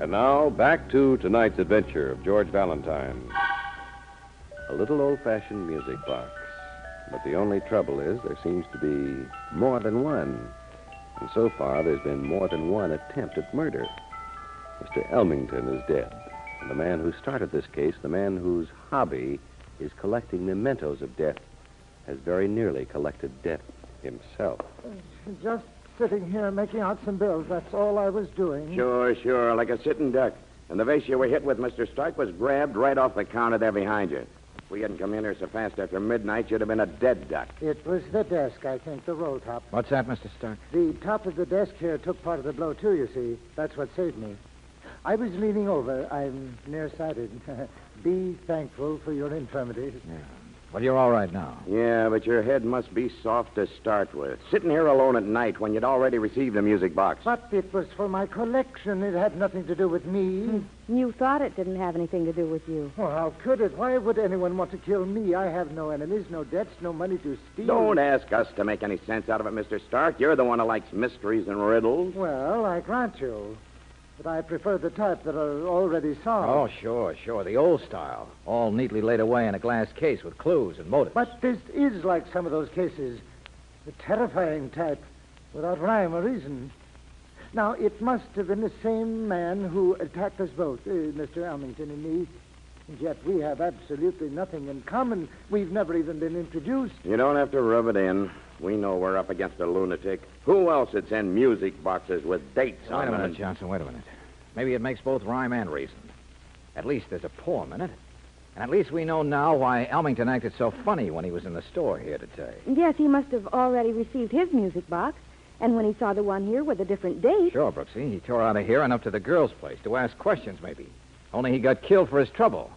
And now, back to tonight's adventure of George Valentine. A little old-fashioned music box. But the only trouble is there seems to be more than one. And so far, there's been more than one attempt at murder. Mr. Elmington is dead. And the man who started this case, the man whose hobby is collecting mementos of death, has very nearly collected death himself. Just sitting here making out some bills. That's all I was doing. Sure, like a sitting duck. And the vase you were hit with, Mr. Stark, was grabbed right off the counter there behind you. If we hadn't come in here so fast after midnight, you'd have been a dead duck. It was the desk, I think, the roll top. What's that, Mr. Stark? The top of the desk here took part of the blow, too, you see. That's what saved me. I was leaning over. I'm nearsighted. Be thankful for your infirmities. Yeah. Well, you're all right now. Yeah, but your head must be soft to start with. Sitting here alone at night when you'd already received a music box. But it was for my collection. It had nothing to do with me. You thought it didn't have anything to do with you. Well, how could it? Why would anyone want to kill me? I have no enemies, no debts, no money to steal. Don't ask us to make any sense out of it, Mr. Stark. You're the one who likes mysteries and riddles. Well, I grant you. But I prefer the type that are already solved. Oh, sure. The old style. All neatly laid away in a glass case with clues and motives. But this is like some of those cases. The terrifying type, without rhyme or reason. Now, it must have been the same man who attacked us both, Mr. Elmington and me. And yet we have absolutely nothing in common. We've never even been introduced. You don't have to rub it in. We know we're up against a lunatic. Who else would send music boxes with dates on them? Wait a minute, Johnson, wait a minute. Maybe it makes both rhyme and reason. At least there's a poem in it. And at least we know now why Elmington acted so funny when he was in the store here today. Yes, he must have already received his music box. And when he saw the one here with a different date... Sure, Brooksy. He tore out of here and up to the girl's place to ask questions, maybe. Only he got killed for his trouble.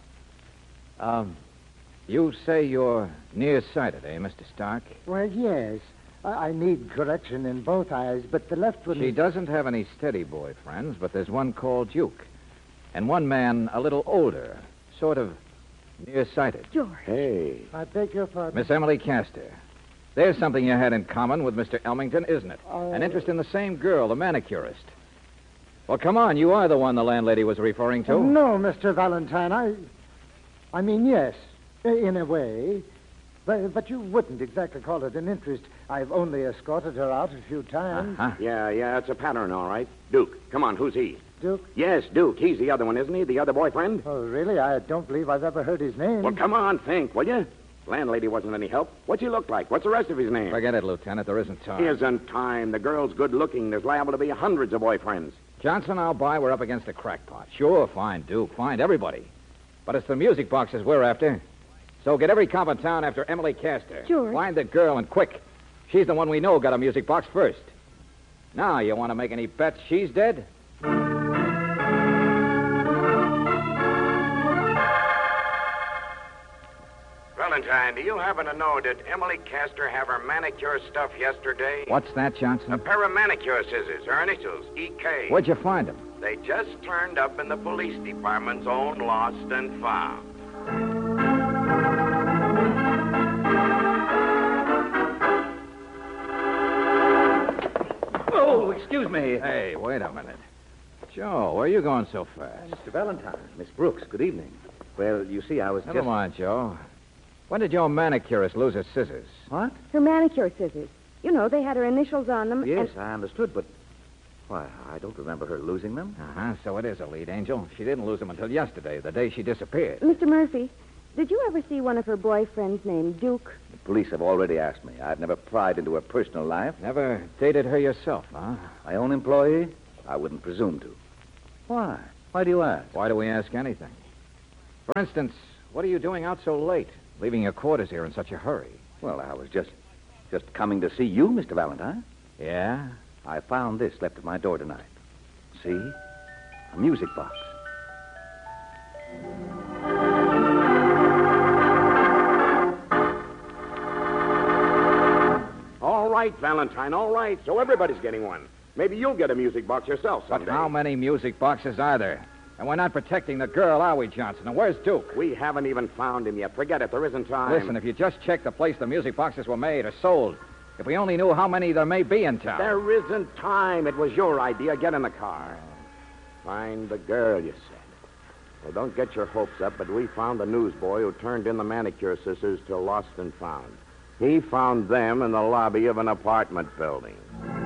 You say you're nearsighted, eh, Mr. Stark? Well, yes. I need correction in both eyes, but the left one... She doesn't have any steady boy friends, but there's one called Duke. And one man a little older, sort of nearsighted. George. Hey. I beg your pardon? Miss Emily Castor. There's something you had in common with Mr. Elmington, isn't it? An interest in the same girl, the manicurist. Well, come on. You are the one the landlady was referring to. No, Mr. Valentine. I mean, yes, in a way. But you wouldn't exactly call it an interest. I've only escorted her out a few times. Uh-huh. Yeah, it's a pattern, all right. Duke, come on, who's he? Duke? Yes, Duke. He's the other one, isn't he? The other boyfriend? Oh, really? I don't believe I've ever heard his name. Well, come on, think, will you? Landlady wasn't any help. What's he look like? What's the rest of his name? Forget it, Lieutenant. There isn't time. Isn't time. The girl's good-looking. There's liable to be hundreds of boyfriends. Johnson, I'll buy we're up against a crackpot. Sure, find Duke. Find everybody. But it's the music boxes we're after. So get every cop in town after Emily Castor. George. Find the girl and quick. She's the one we know got a music box first. Now, you want to make any bets she's dead? Valentine, do you happen to know, did Emily Castor have her manicure stuff yesterday? What's that, Johnson? A pair of manicure scissors, her initials, E.K. Where'd you find them? They just turned up in the police department's own lost and found. Oh, excuse me. Hey, wait a minute. Joe, where are you going so fast? Mr. Valentine, Miss Brooks, good evening. Well, you see, I was Never mind, Joe. When did your manicurist lose her scissors? What? Her manicure scissors. You know, they had her initials on them. Yes, I understood, but... Why, I don't remember her losing them. Uh-huh, so it is a lead, Angel. She didn't lose them until yesterday, the day she disappeared. Mr. Murphy, did you ever see one of her boyfriends named Duke? The police have already asked me. I've never pried into her personal life. Never dated her yourself, huh? My own employee? I wouldn't presume to. Why? Why do you ask? Why do we ask anything? For instance, what are you doing out so late, leaving your quarters here in such a hurry? Well, I was just coming to see you, Mr. Valentine. Yeah? I found this left at my door tonight. See? A music box. All right, Valentine, all right. So everybody's getting one. Maybe you'll get a music box yourself someday. But how many music boxes are there? And we're not protecting the girl, are we, Johnson? And where's Duke? We haven't even found him yet. Forget it. There isn't time. Listen, if you just check the place the music boxes were made or sold, if we only knew how many there may be in town. There isn't time. It was your idea. Get in the car. Find the girl, you said. Well, don't get your hopes up, but we found the newsboy who turned in the manicure scissors to Lost and Found. He found them in the lobby of an apartment building.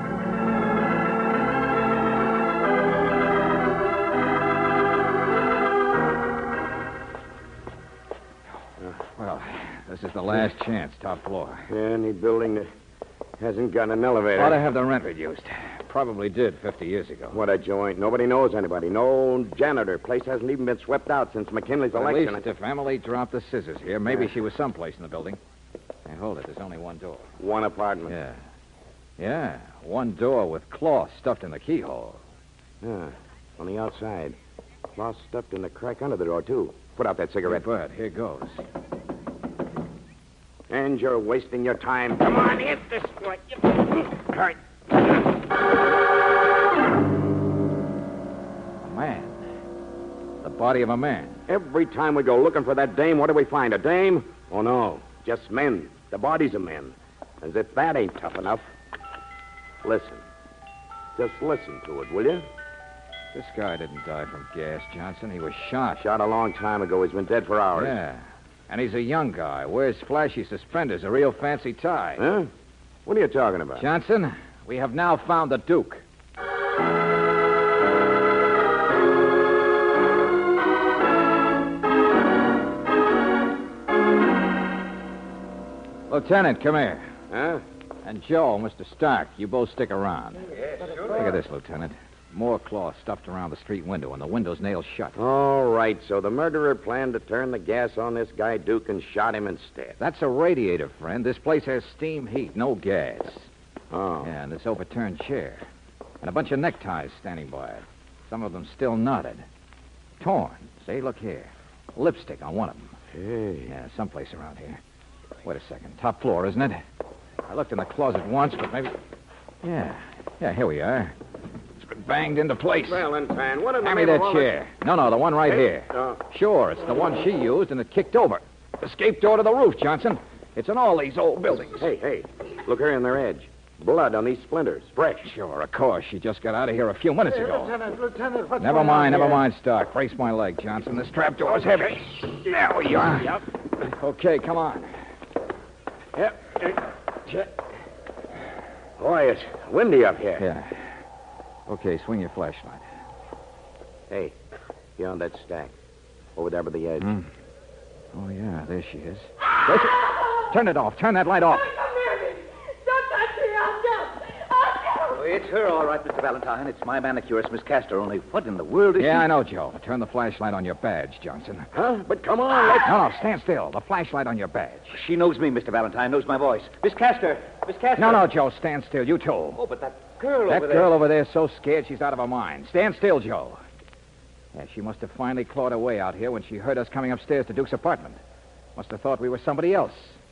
Well, this is the last chance, top floor. Yeah, any building that hasn't got an elevator. Ought to have the rent reduced. Probably did 50 years ago. What a joint. Nobody knows anybody. No janitor. Place hasn't even been swept out since McKinley's At election. least if Emily dropped the scissors here, maybe she was someplace in the building. Hey, hold it. There's only one door. One apartment. Yeah. Yeah, one door with cloth stuffed in the keyhole. Yeah, on the outside. Cloth stuffed in the crack under the door, too. Put out that cigarette. Bud, here goes. And you're wasting your time. Come on, hit this way. Hurry. A man. The body of a man. Every time we go looking for that dame, what do we find? A dame? Oh, no. Just men. The bodies of men. As if that ain't tough enough. Listen. Just listen to it, will you? This guy didn't die from gas, Johnson. He was shot. Shot a long time ago. He's been dead for hours. Yeah. And he's a young guy. Wears flashy suspenders, a real fancy tie. Huh? What are you talking about? Johnson, we have now found the Duke. Lieutenant, come here. Huh? And Joe, Mr. Stark, you both stick around. Look at this, Lieutenant. More cloth stuffed around the street window, and the window's nailed shut. All right, so the murderer planned to turn the gas on this guy Duke and shot him instead. That's a radiator, friend. This place has steam heat, no gas. Oh. Yeah, and this overturned chair. And a bunch of neckties standing by it. Some of them still knotted. Torn. See, look here. Lipstick on one of them. Hey. Yeah, someplace around here. Wait a second. Top floor, isn't it? I looked in the closet once, but maybe... Yeah, here we are. It's been banged into place. Valentine, what in the Hand me name of that all chair. No, the one right here. Sure, it's the one she used, and it kicked over. Escape door to the roof, Johnson. It's in all these old buildings. Hey, look here on their edge. Blood on these splinters. Fresh. Sure, of course. She just got out of here a few minutes ago. Lieutenant, what's Never going on mind, here? Stark. Brace my leg, Johnson. This trap door's heavy. There we are. Yep. Okay, come on. Yep. Boy, it's windy up here. Yeah. Okay, swing your flashlight. Hey, beyond that stack. Over there by the edge. Oh, yeah, there she is. Turn it off. Turn that light off. It's her, all right, Mr. Valentine. It's my manicurist, Miss Castor. Only what in the world is she... Yeah, I know, Joe. Turn the flashlight on your badge, Johnson. Huh? But come on, let's... No, stand still. The flashlight on your badge. She knows me, Mr. Valentine, knows my voice. Miss Castor! Miss Castor! No, Joe, stand still. You too. Oh, but that girl That over there... girl over there's so scared she's out of her mind. Stand still, Joe. Yeah, she must have finally clawed her way out here when she heard us coming upstairs to Duke's apartment. Must have thought we were somebody else.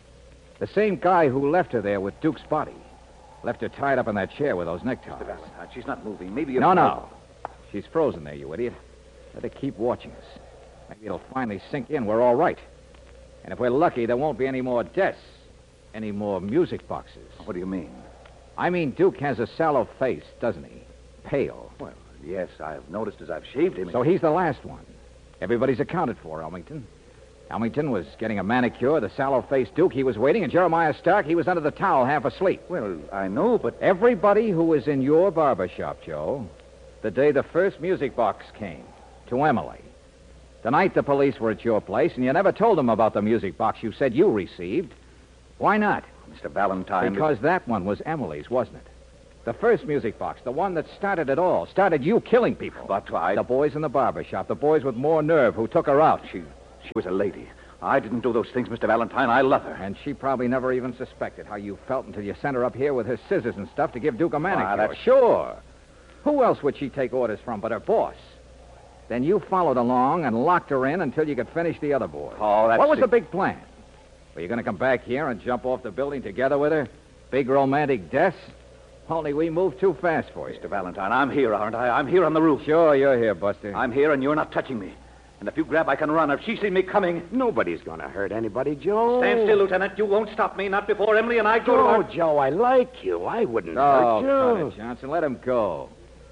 The same guy who left her there with Duke's body. Left her tied up in that chair with those neckties. Mr. Valentine, she's not moving. Maybe... No. She's frozen there, you idiot. Let her keep watching us. Maybe it'll finally sink in we're all right. And if we're lucky, there won't be any more deaths. Any more music boxes. What do you mean? I mean, Duke has a sallow face, doesn't he? Pale. Well, yes, I've noticed as I've shaved him. So he's the last one. Everybody's accounted for, Elmington. Elmington was getting a manicure. The sallow-faced Duke, he was waiting. And Jeremiah Stark, he was under the towel half asleep. Well, I know, but... Everybody who was in your barber shop, Joe, the day the first music box came, to Emily. The night the police were at your place, and you never told them about the music box you said you received. Why not? Mr. Valentine... Because that one was Emily's, wasn't it? The first music box, the one that started it all, started you killing people. But The boys in the barber shop, the boys with more nerve who took her out. She was a lady. I didn't do those things, Mr. Valentine. I love her. And she probably never even suspected how you felt until you sent her up here with her scissors and stuff to give Duke a manicure. that's... Sure. Who else would she take orders from but her boss? Then you followed along and locked her in until you could finish the other boys. Oh, that's... What was the big plan? Were you going to come back here and jump off the building together with her? Big romantic deaths? Only we moved too fast for you. Mr. Valentine, I'm here, aren't I? I'm here on the roof. Sure, you're here, Buster. I'm here, and you're not touching me. And if you grab, I can run. If she sees me coming... Nobody's going to hurt anybody, Joe. Stand still, Lieutenant. You won't stop me, not before Emily and I go to Oh, our... Joe, I like you. I wouldn't Oh, hurt you. cut it, Johnson. Let him go.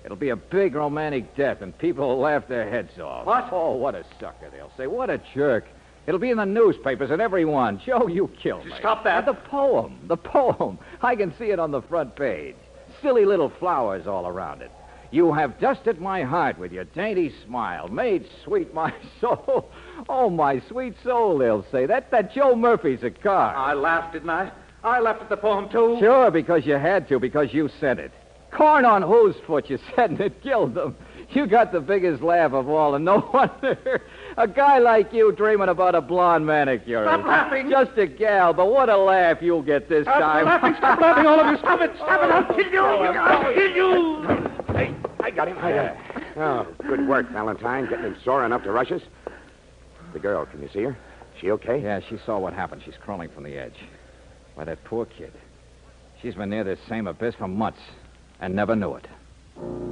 It'll be a big romantic death, and people will laugh their heads off. What? Oh, what a sucker, they'll say. What a jerk. It'll be in the newspapers and everyone. Joe, you killed me. Stop that. And the poem. I can see it on the front page. Silly little flowers all around it. You have dusted my heart with your dainty smile, made sweet my soul. Oh, my sweet soul, they'll say. That Joe Murphy's a car. I laughed, didn't I? I laughed at the poem, too. Sure, because you had to, because you said it. Corn on whose foot, you said, and it killed them. You got the biggest laugh of all, and no wonder. A guy like you dreaming about a blonde manicure. Stop laughing. Just a gal, but what a laugh you'll get this time. Stop laughing, all of you. Stop it, I'll kill you. I'll kill you. Hey, I got him. Oh, good work, Valentine, getting him sore enough to rush us. The girl, can you see her? She okay? Yeah, she saw what happened. She's crawling from the edge. Why, that poor kid. She's been near this same abyss for months and never knew it.